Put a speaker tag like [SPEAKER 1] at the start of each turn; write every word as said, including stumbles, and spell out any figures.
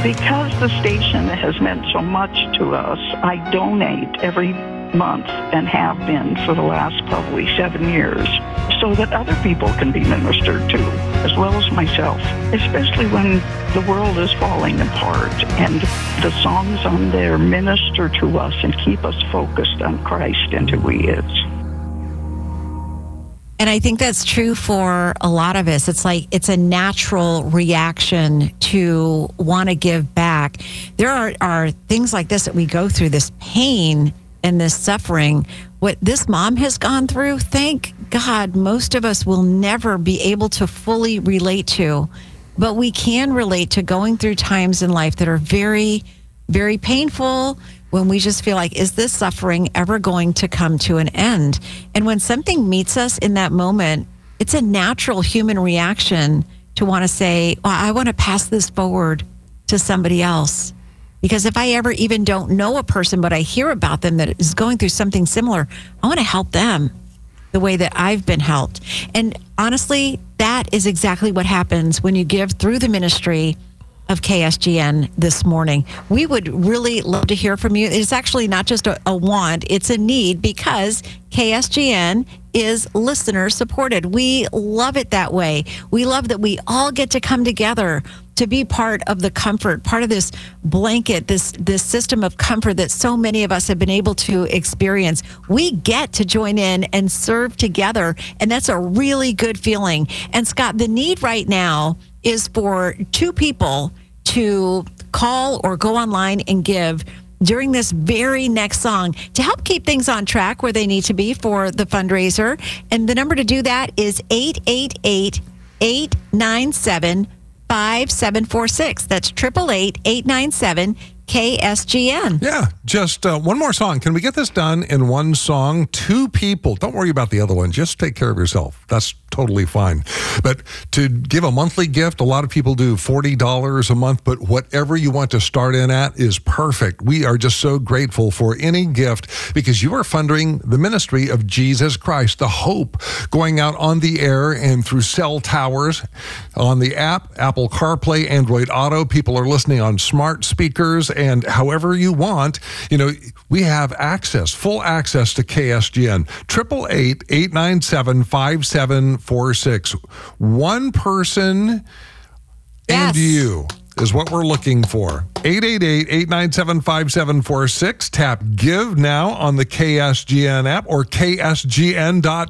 [SPEAKER 1] Because the station has meant so much to us, I donate every month and have been for the last probably seven years so that other people can be ministered to, as well as myself, especially when the world is falling apart and the songs on there minister to us and keep us focused on Christ and who He is.
[SPEAKER 2] And I think that's true for a lot of us. It's like it's a natural reaction to want to give back. There are, are things like this that we go through, this pain and this suffering. What this mom has gone through, thank God, most of us will never be able to fully relate to. But we can relate to going through times in life that are very, very painful, when we just feel like, is this suffering ever going to come to an end? And when something meets us in that moment, it's a natural human reaction to want to say, well, I want to pass this forward to somebody else. Because if I ever even don't know a person, but I hear about them that is going through something similar, I want to help them the way that I've been helped. And honestly, that is exactly what happens when you give through the ministry of K S G N this morning. We would really love to hear from you. It's actually not just a, a want, it's a need, because K S G N is listener supported. We love it that way. We love that we all get to come together to be part of the comfort, part of this blanket, this this system of comfort that so many of us have been able to experience. We get to join in and serve together, and that's a really good feeling. And Scott, the need right now is for two people to call or go online and give during this very next song to help keep things on track where they need to be for the fundraiser. And the number to do that is eight eight eight, eight nine seven, five seven four six. That's eight eight eight, eight nine seven, K S G N.
[SPEAKER 3] Yeah, just uh, one more song. Can we get this done in one song? Two people. Don't worry about the other one. Just take care of yourself. That's totally fine. But to give a monthly gift, a lot of people do forty dollars a month, but whatever you want to start in at is perfect. We are just so grateful for any gift because you are funding the ministry of Jesus Christ, the hope going out on the air and through cell towers, on the app, Apple CarPlay, Android Auto. People are listening on smart speakers, and however you want, you know, we have access, full access to K S G N. eight eight eight, eight nine seven, five seven four six. One person
[SPEAKER 2] Yes.
[SPEAKER 3] and you is what we're looking for. eight eight eight, eight nine seven, five seven four six. Tap Give now on the K S G N app or K S G N dot